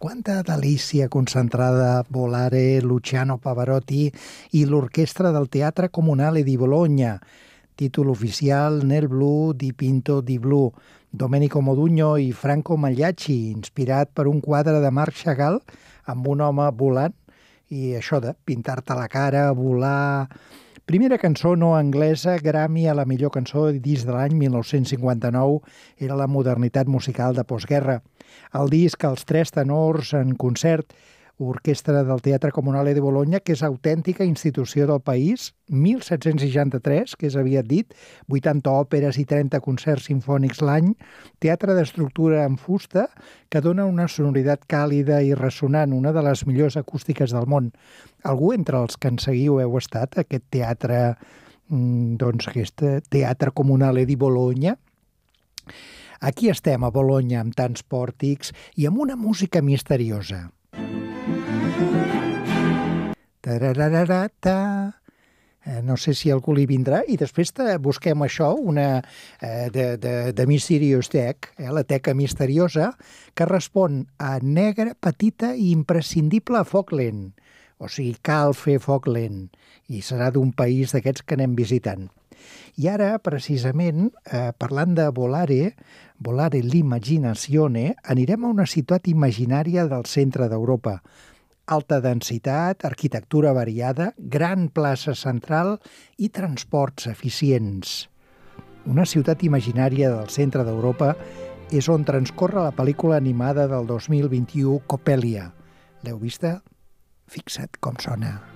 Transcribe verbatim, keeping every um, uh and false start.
Quanta delícia concentrada, Volare, Luciano Pavarotti i l'Orquestra del Teatre Comunale di Bologna. Títol oficial Nel blu dipinto di blu. Domenico Modugno i Franco Magliacci, inspirat per un quadre de Marc Chagall amb un home volant i això de pintar-te la cara, volar... Primera cançó no anglesa, Grammy a la millor cançó disc de l'any mil nou-cents cinquanta-nou, era la modernitat musical de postguerra. El disc Els tres tenors en concert, Orquestra del Teatre Comunale de Bologna, que és autèntica institució del país, mil set-cents seixanta-tres, que és aviat dit, vuitanta òperes i trenta concerts sinfònics l'any, teatre d'estructura en fusta que dona una sonoritat càlida i ressonant, una de les millors acústiques del món. Algú entre els que en seguiu heu estat a aquest teatre, doncs aquest Teatre Comunale di Bologna? Aquí estem a Bologna amb tants pòrtics i amb una música misteriosa. Tarararata. Eh, no sé si algú li vindrà i després busquem això, una eh, de, de, de Mysterious Tech, eh, la teca misteriosa, que respon a negra, petita i imprescindible a foc lent. O sigui, cal fer foc lent i serà d'un país d'aquests que anem visitant. I ara, precisament, eh, parlant de Volare, Volare l'immaginazione, anirem a una ciutat imaginària del centre d'Europa. Alta densitat, arquitectura variada, gran plaça central i transports eficients. Una ciutat imaginària del centre d'Europa és on transcorre la pel·lícula animada del dos mil vint-i-u Coppelia. L'heu vista? Fixa't com sona.